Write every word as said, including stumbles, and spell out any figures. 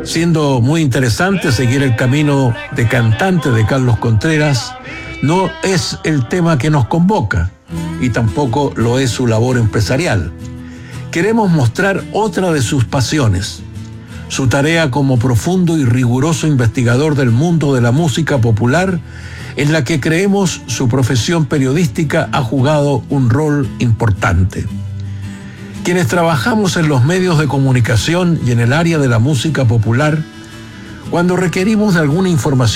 Siendo muy interesante seguir el camino de cantante de Carlos Contreras, no es el tema que nos convoca y tampoco lo es su labor empresarial. Queremos mostrar otra de sus pasiones, su tarea como profundo y riguroso investigador del mundo de la música popular, en la que creemos su profesión periodística ha jugado un rol importante. Quienes trabajamos en los medios de comunicación y en el área de la música popular, cuando requerimos de alguna información